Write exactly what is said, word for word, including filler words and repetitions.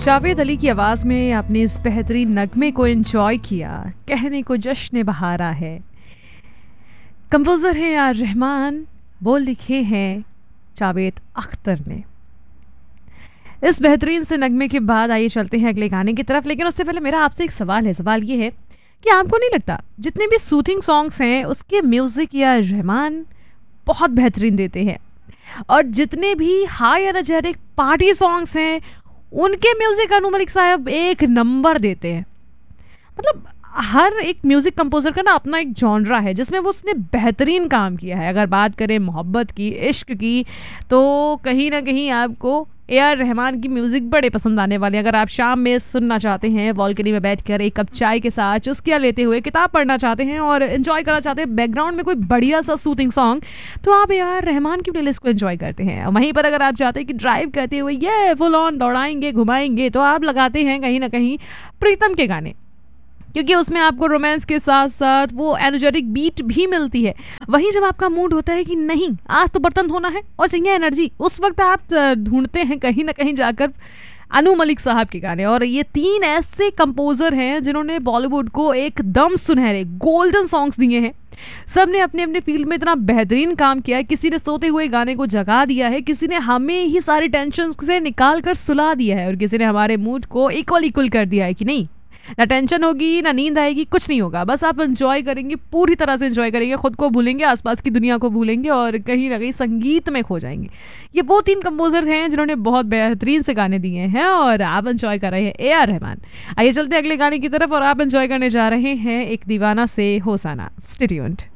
जावेद अली की आवाज़ में आपने इस बेहतरीन नगमे को एंजॉय किया, कहने को जश्न बहारा है। कंपोज़र हैं आर रहमान, बोल लिखे हैं जावेद अख्तर ने। इस बेहतरीन से नगमे के बाद आइए चलते हैं अगले गाने की तरफ, लेकिन उससे पहले मेरा आपसे एक सवाल है। सवाल ये है कि आपको नहीं लगता जितने भी सूथिंग सॉन्ग्स हैं उसके म्यूज़िक या रहमान बहुत बेहतरीन देते हैं, और जितने भी हाई एनर्जेटिक पार्टी सॉन्ग्स हैं उनके म्यूज़िक अनु मलिक साहब एक नंबर देते हैं। मतलब हर एक म्यूज़िक कंपोज़र का ना अपना एक जॉनरा है जिसमें वो उसने बेहतरीन काम किया है। अगर बात करें मोहब्बत की, इश्क की, तो कहीं ना कहीं आपको ए आर रहमान की म्यूज़िक बड़े पसंद आने वाले हैं। अगर आप शाम में सुनना चाहते हैं, बालकनी में बैठकर एक कप चाय के साथ चुस्कियाँ लेते हुए किताब पढ़ना चाहते हैं और एंजॉय करना चाहते हैं बैकग्राउंड में कोई बढ़िया सा सूथिंग सॉन्ग, तो आप ए आर रहमान की प्लेलिस्ट को एंजॉय करते हैं। वहीं पर अगर आप चाहते हैं कि ड्राइव करते हुए ये फुल ऑन दौड़ाएंगे घुमाएंगे, तो आप लगाते हैं कहीं ना कहीं प्रीतम के गाने, क्योंकि उसमें आपको रोमांस के साथ साथ वो एनर्जेटिक बीट भी मिलती है। वहीं जब आपका मूड होता है कि नहीं आज तो बर्तन धोना है और चाहिए एनर्जी, उस वक्त आप ढूंढते हैं कहीं ना कहीं जाकर अनु मलिक साहब के गाने। और ये तीन ऐसे कंपोज़र हैं जिन्होंने बॉलीवुड को एकदम सुनहरे गोल्डन सॉन्ग्स दिए हैं। सब ने अपने अपने फील्ड में इतना बेहतरीन काम किया है। किसी ने सोते हुए गाने को जगा दिया है, किसी ने हमें ही सारी टेंशन से निकाल कर सुला दिया है, और किसी ने हमारे मूड को इक्वल इक्वल कर दिया है कि नहीं ना टेंशन होगी ना नींद आएगी, कुछ नहीं होगा, बस आप एंजॉय करेंगे, पूरी तरह से एंजॉय करेंगे, खुद को भूलेंगे, आसपास की दुनिया को भूलेंगे और कहीं ना कहीं संगीत में खो जाएंगे। ये वो तीन कंपोजर हैं जिन्होंने बहुत बेहतरीन से गाने दिए हैं और आप एंजॉय कर रहे हैं ए आर रहमान। आइए चलते अगले गाने की तरफ, और आप एंजॉय करने जा रहे हैं एक दीवाना से होसाना। Stay tuned.